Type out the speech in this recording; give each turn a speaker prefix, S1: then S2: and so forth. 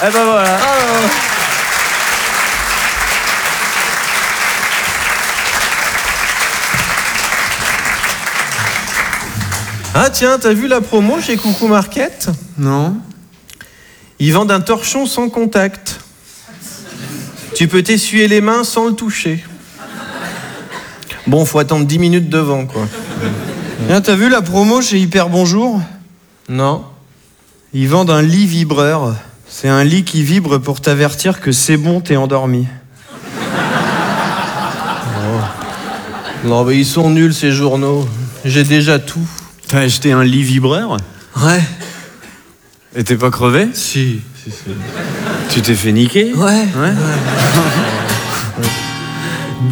S1: Eh ben voilà. Ah tiens, t'as vu la promo chez Coucou Market ?
S2: Non.
S1: Ils vendent un torchon sans contact. Tu peux t'essuyer les mains sans le toucher. Bon, faut attendre 10 minutes devant, quoi.
S2: T'as vu la promo chez Hyper Bonjour ?
S1: Non.
S2: Ils vendent un lit vibreur. C'est un lit qui vibre pour t'avertir que c'est bon, t'es endormi.
S1: Non, mais ils sont nuls, ces journaux. J'ai déjà tout.
S2: T'as acheté un lit vibreur ?
S1: Ouais.
S2: Et t'es pas crevé ?
S1: Si.
S2: Tu t'es fait niquer ?
S1: Ouais.
S2: Ouais.